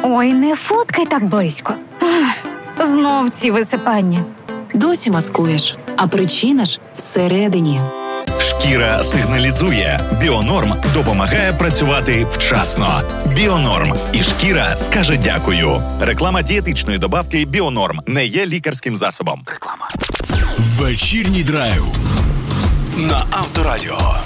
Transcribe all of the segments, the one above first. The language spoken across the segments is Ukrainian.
Ой, не фоткай так близько. Знов ці висипання. Досі маскуєш, а причина ж всередині. Шкіра сигналізує. Біонорм допомагає працювати вчасно. Біонорм. І шкіра скаже дякую. Реклама дієтичної добавки Біонорм не є лікарським засобом. Реклама. Вечірній драйв На Авторадіо.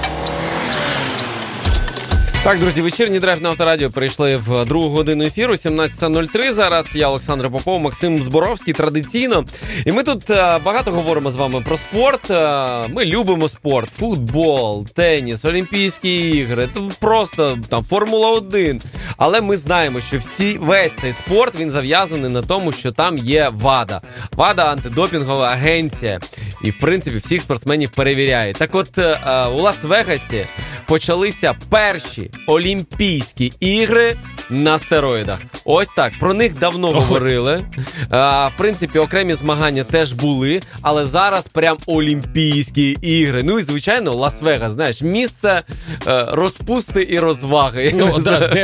Так, друзі, вечірній драйв на Авторадіо перейшли в другу годину ефіру, 17:03 зараз. Я Олександр Попов, Максим Зборовський, традиційно. І ми тут багато говоримо з вами про спорт. Ми любимо спорт, футбол, теніс, Олімпійські ігри, просто там Формула-1. Але ми знаємо, що весь цей спорт, він зав'язаний на тому, що там є ВАДА. ВАДА – антидопінгова агенція. І, в принципі, всіх спортсменів перевіряє. Так от, у Лас-Вегасі почалися перші Олімпійські ігри на стероїдах. Ось так. Про них давно говорили. В принципі, окремі змагання теж були, але зараз прям Олімпійські ігри. Ну і, звичайно, Лас-Вегас, знаєш, місце розпусти і розваги. Ну,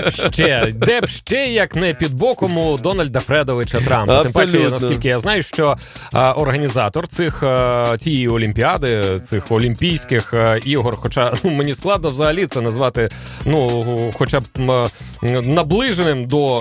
де б ще, як не під боком у Дональда Фредовича Трампа. Тим паче, наскільки я знаю, що організатор цієї Олімпіади, цих Олімпійських ігор, хоча мені складно взагалі це назвати, хоча б наближеним до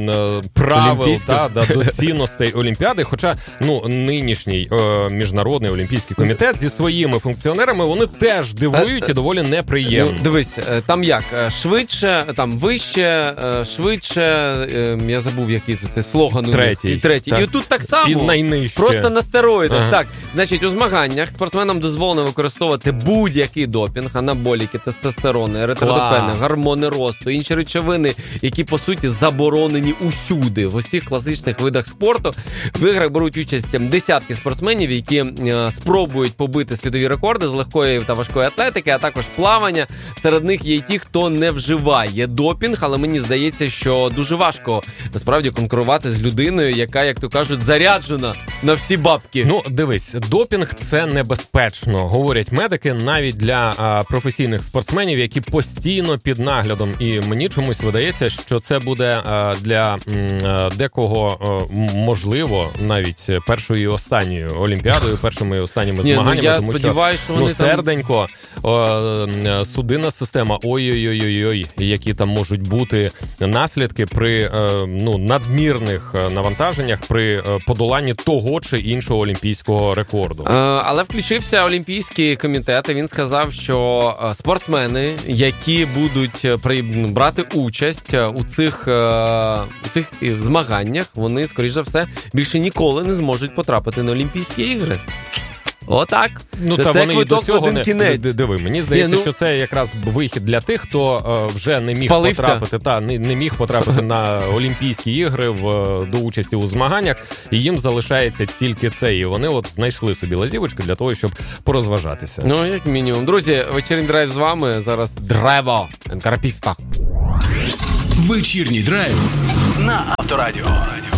правил, до цінностей Олімпіади, хоча нинішній Міжнародний Олімпійський комітет зі своїми функціонерами, вони теж дивують і доволі неприємно. Дивись, там як? Швидше, там вище, швидше, я забув, який це слоган. Третій. І тут так само, і найнижче. Просто на стероїдах. Ага. Так, значить, у змаганнях спортсменам дозволено використовувати будь-який допінг, анаболіки, тестостерони, еритродопени, гормони росту, інші речовини, які, по суті, заборонені усюди, в усіх класичних видах спорту. В іграх беруть участь десятки спортсменів, які спробують побити світові рекорди з легкої та важкої атлетики, а також плавання. Серед них є й ті, хто не вживає допінг, але мені здається, що дуже важко, насправді, конкурувати з людиною, яка, як то кажуть, заряджена на всі бабки. Ну, дивись, допінг – це небезпечно, говорять медики, навіть для професійних спортсменів, які постійно під наглядом. І мені чомусь видається, що це буде для декого, можливо, навіть першою і останньою Олімпіадою, першими і останніми змаганнями. Я тому сподіваюся, що вони серденько, судинна система, ой-ой-ой, які там можуть бути наслідки при надмірних навантаженнях, при подоланні того чи іншого олімпійського рекорду. Але включився Олімпійський комітет, і він сказав, що спортсмени, які будуть брати участь у цих змаганнях, вони, скоріш за все, більше ніколи не зможуть потрапити на Олімпійські ігри. Отак. Та це вони і до цього диви. Мені здається, що це якраз вихід для тих, хто вже не міг потрапити на Олімпійські ігри до участі у змаганнях, і їм залишається тільки це. І вони знайшли собі лазівочку для того, щоб порозважатися. Ну, як мінімум. Друзі, вечірній драйв з вами. Зараз Древо Енкарпіста. Вечірній драйв На Авторадіо.